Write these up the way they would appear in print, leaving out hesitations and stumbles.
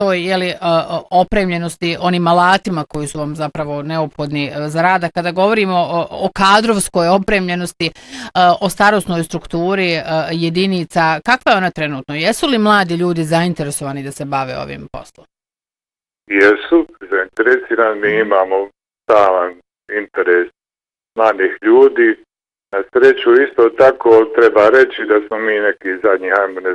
toj opremljenosti onim alatima koji su vam zapravo neophodni za rada. Kada govorimo o kadrovskoj opremljenosti, o starosnoj strukturi jedinica, kakva je ona trenutno? Jesu li mladi ljudi zainteresovani da se bave ovim poslom? Jesu zainteresirani, mi imamo stalan interes mladih ljudi. Na sreću isto tako treba reći da smo mi neki zadnjih,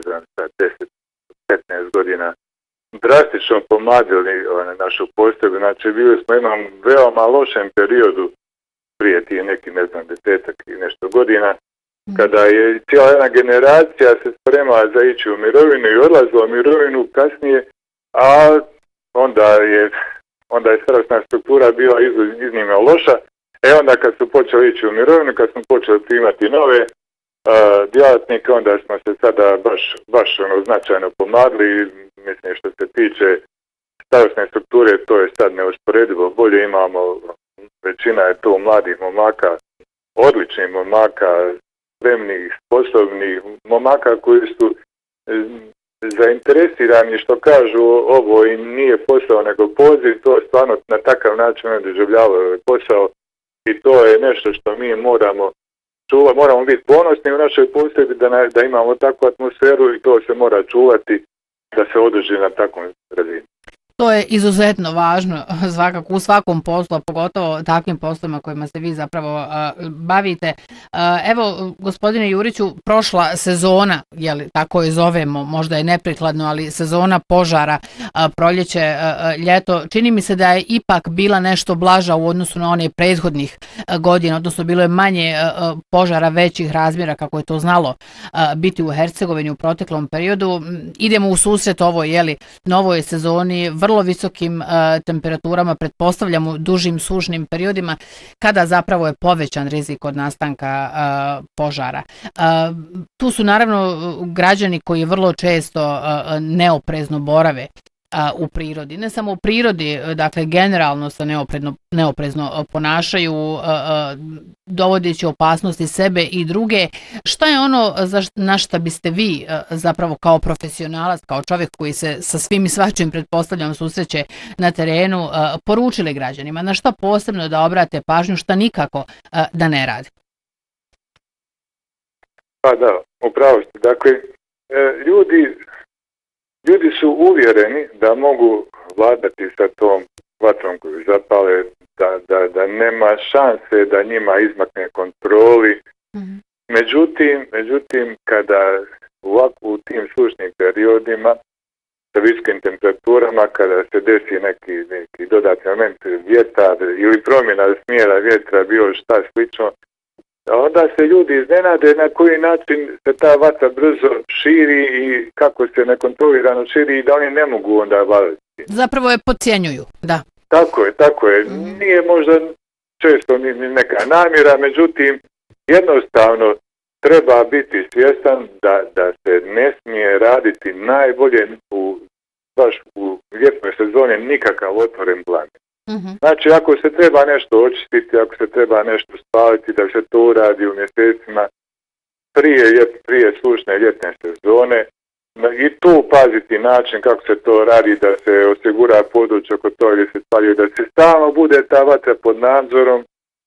10-15 godina drastično pomladili našu postrojbu. Znači bili smo imam veoma lošem periodu prije tih neki 10 i nešto godina, kada je cijela jedna generacija se spremala za ići u mirovinu i odlazila u mirovinu kasnije, a onda je starosna struktura bila iznimno loša. Onda kad su počeli ići u mirovinu, kad smo počeli primati nove djelatnike, onda smo se sada baš značajno pomladili. Mislim, što se tiče starosne strukture, to je sad neusporedivo bolje. Imamo, većina je to mladih momaka, odličnih momaka, spremnih, sposobnih momaka koji su zainteresirani, što kažu ovo i nije posao nego poziv, to stvarno na takav način ne doživljavaju posao i to je nešto što mi moramo čuvati, moramo biti ponosni u našoj postrojbi da imamo takvu atmosferu i to se mora čuvati da se održi na takvom razini. To je izuzetno važno svakako u svakom poslu, a pogotovo takvim poslovima kojima se vi zapravo bavite. Evo, gospodine Juriću, prošla sezona, tako je zovemo, možda je neprikladno, ali sezona požara, proljeće, ljeto, čini mi se da je ipak bila nešto blaža u odnosu na one prethodnih godina, odnosno bilo je manje požara većih razmjera kako je to znalo biti u Hercegovini u proteklom periodu. Idemo u susret ovoj novoj sezoni, vrlo visokim temperaturama, pretpostavljamo dužim sušnim periodima, kada zapravo je povećan rizik od nastanka požara. Tu su naravno građani koji vrlo često neoprezno borave u prirodi. Ne samo u prirodi, dakle generalno se neoprezno ponašaju, dovodeći opasnosti sebe i druge. Šta je ono na šta biste vi zapravo kao profesionalac, kao čovjek koji se sa svim i svačim pretpostavljam susreće na terenu, poručili građanima? Na šta posebno da obrate pažnju, šta nikako da ne radi? Pa da, upravo ste. Dakle, ljudi su uvjereni da mogu vladati sa tom vatrom koju zapale, da nema šanse da njima izmakne kontroli. Međutim, kada u tim sušnim periodima sa visokim temperaturama, kada se desi neki dodatni moment vjetar ili promjena smjera vjetra, bilo šta slično, onda se ljudi iznenade na koji način se ta vatra brzo širi i kako se nekontrolirano širi i da oni ne mogu onda vladati. Zapravo je podcjenjuju, da. Tako je. Nije možda često ni neka namjera, međutim jednostavno treba biti svjestan da se ne smije raditi najbolje baš u ljetnoj sezoni nikakav otvoren plan. Znači, ako se treba nešto očistiti, ako se treba nešto spaliti, da se to uradi u mjesecima prije sušne ljetne sezone i tu paziti način kako se to radi, da se osigura područje oko toga gdje se spaljuje, da se stalno bude ta vatra pod nadzorom,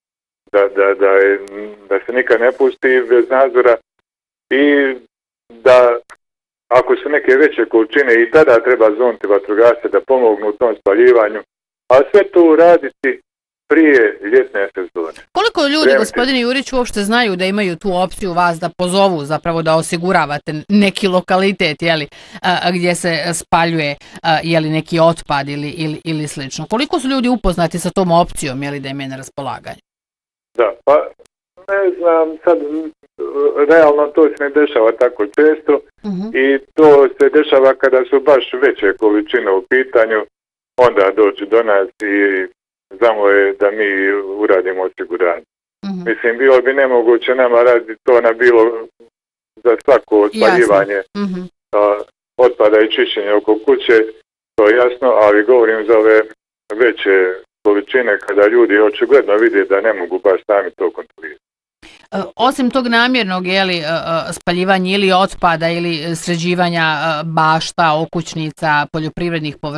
da se nikad ne pusti bez nadzora i da ako su neke veće količine i tada treba zvoniti vatrogasce da pomognu u tom spaljivanju, a sve to uraditi prije ljetne sezone. Koliko ljudi, gospodine Jurić, uopšte znaju da imaju tu opciju vas da pozovu, zapravo da osiguravate neki lokalitet, gdje se spaljuje neki otpad ili slično? Koliko su ljudi upoznati sa tom opcijom, da im je na raspolaganju? Da, pa ne znam, sad realno to se ne dešava tako često i to se dešava kada su baš veće količine u pitanju, onda dođu do nas i zamole da mi uradimo osiguranje. Mislim, bilo bi nemoguće nama raditi to na bilo za svako spaljivanje otpada i čišćenje oko kuće, to je jasno, ali govorim za ove veće količine kada ljudi očigledno vide da ne mogu baš sami to kontrolirati. Osim tog namjernog spaljivanja ili otpada ili sređivanja bašta, okućnica, poljoprivrednih površina,